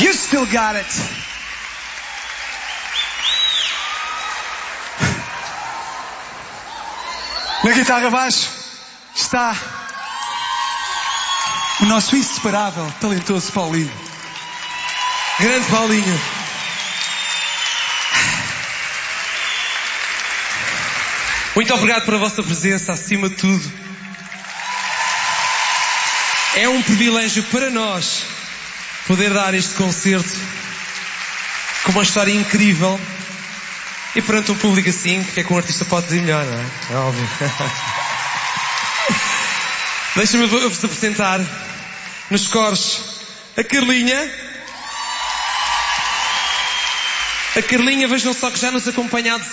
You still got it. Na guitarra baixo está o nosso inseparável, talentoso Paulinho. Grande Paulinho. Muito obrigado pela vossa presença, acima de tudo. É um privilégio para nós poder dar este concerto com uma história incrível e perante um público assim, que é que um artista pode dizer melhor, não é? É óbvio. Deixa-me vos apresentar nos coros a Carlinha. A Carlinha, vejam só que já nos acompanha há